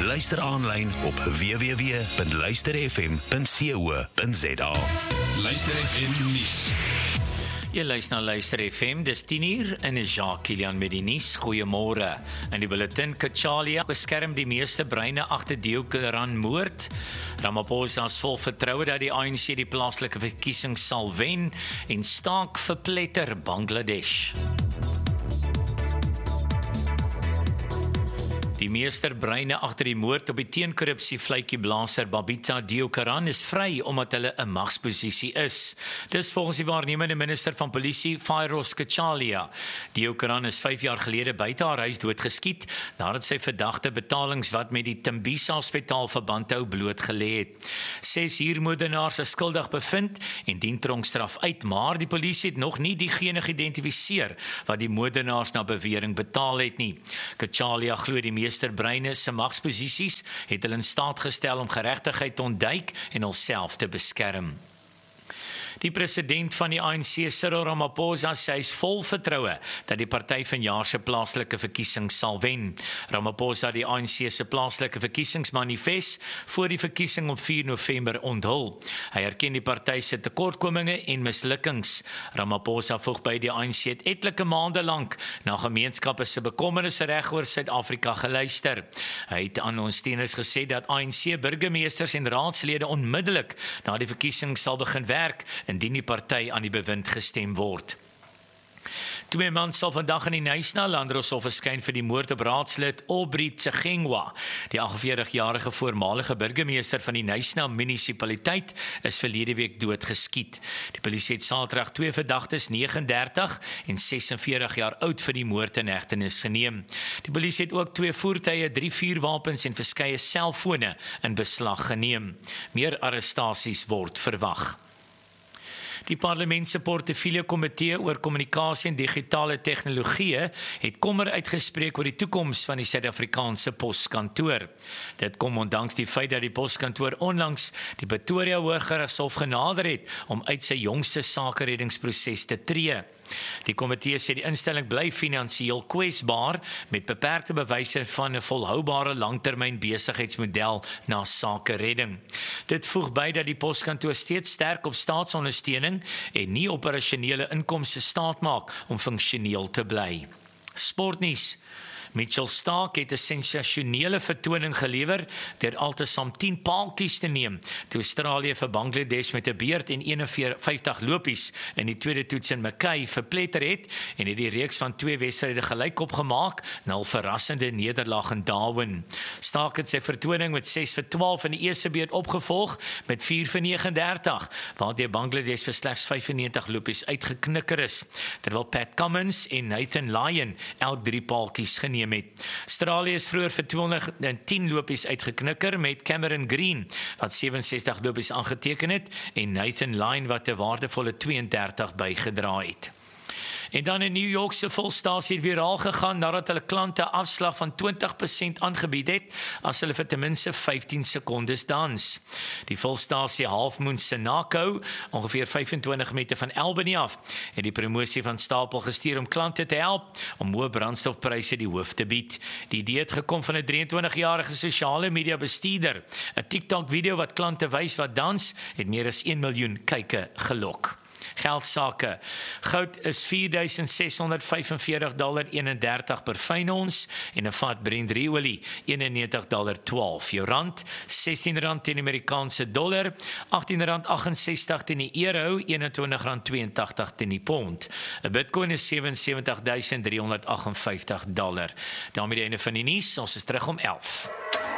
Luister aanlyn op www.luisterfm.co.za. Luister FM nuus. Jy luister na Luister FM, dis 10:00 en is Jacques Kilian met die nuus. Goeiemôre. In die bulletin, Kachalia beskerm die meeste breine agter Deokaran moord. Ramaphosa is vol vertroue dat die ANC die plaaslike verkiesing sal wen en staak verpletter Bangladesh. Die meesterbreine agter die moord op die teenkorrupsie vletjieblaser Babita Deokaran is vry omdat hulle 'n magsposisie is. Dis volgens die waarnemende minister van polisie, Fairoz Kachalia. Deokaran is 5 jaar gelede buite haar huis doodgeskiet nadat sy verdagte betalings wat met die Tembisa Hospitaal verband hou blootgelê het. 6 huurmoordenaars is skuldig bevind en dien tronkstraf uit, maar die polisie het nog nie diegene geïdentifiseer wat die moordenaars na bewering betaal het nie. Kachalia glo die meesterbreine se magsposisies het hulle in staat gestel om geregtigheid te ontduik en hulself te beskerm. Die president van die ANC, Cyril Ramaphosa, sê hy is vol vertroue dat die party vanjaar se plaaslike verkiesing sal wen. Ramaphosa het die ANC se plaaslike verkiesingsmanifest voor die verkiesing op 4 November onthul. Hy erken die party se tekortkominge en mislukkings. Ramaphosa voeg by die ANC het etlike maande lank na gemeenskappe se bekommernisse reg oor Suid-Afrika geluister. Hy het aan ons steuners gesê dat ANC burgemeesters en raadslede onmiddellik na die verkiesing sal begin werk indien die party aan die bewind gestem word. 2 mans sal vandag in die Knysna Landdroshof verskyn vir die moord op raadslid Aubrey Tsegengwa. Die 48-jarige voormalige burgemeester van die Knysna munisipaliteit is verlede week doodgeskiet. Die polisie het Saterdag 2 verdagtes 39 en 46 jaar oud vir die moord in hegtenis geneem. Die polisie het ook 2 voertuie, 3 vuurwapens en verskeie selfone in beslag geneem. Meer arrestasies word verwag. Die parlement se portefeulje komitee oor kommunikasie en digitale tegnologie het kommer uitgespreek oor die toekoms van die Suid-Afrikaanse poskantoor. Dit kom ondanks die feit dat die poskantoor onlangs die Pretoria Hooggeregshof genader het om uit sy jongste sakereddingsproses te tree. Die komitee sê die instelling bly finansiëel kwesbaar met beperkte bewyse van 'n volhoubare langtermyn besigheidsmodel na sakeredding. Dit voeg by dat die poskantoor steeds sterk op staatsondersteuning en nie operasionele inkomste staat maak om funksioneel te bly. Sportnuus. Mitchell Starc het 'n sensasionele vertoning gelewer deur altesaam 10 paaltjies te neem toe Australië vir Bangladesh met 'n beurt en 51 lopies in die tweede toets in Mackay verpletter het en het die reeks van 2 wedstryde gelyk opgemaak na 'n verrassende nederlaag in Darwin. Starc het sy vertoning met 6 vir 12 in die eerste beurt opgevolg met 4 vir 39, waardeur Bangladesh vir slegs 95 lopies uitgeknikker is, terwyl Pat Cummins en Nathan Lyon elk 3 paaltjies geneem het. Australië is vroeër vir 210 lopies uitgeknikker met Cameron Green wat 67 lopies aangeteken het en Nathan Lyon wat 'n waardevolle 32 bygedra het. En dan in New York se volstasie het viraal gegaan nadat hulle klante afslag van 20% aangebied het as hulle vir ten minste 15 sekondes dans. Die volstasie Half Moon Sunoco, ongeveer 25 meter van Albany af, het die promosie van stapel gestuur om klante te help om hoë brandstofpryse die hoof te bied. Die idee het gekom van 'n 23-jarige sosiale media bestuurder. 'n TikTok video wat klante wys wat dans het meer as 1 miljoen kykke gelok. Geldsake. Goud is $4,645.31 per fyn ons en 'n vat Brent olie $91.12. Jou rand R16 teen die Amerikaanse dollar, R18.68 teen die euro, R21.82 teen die pond. 'n Bitcoin is $77.358. Daarmee die einde van die nuus. Ons is terug om 11.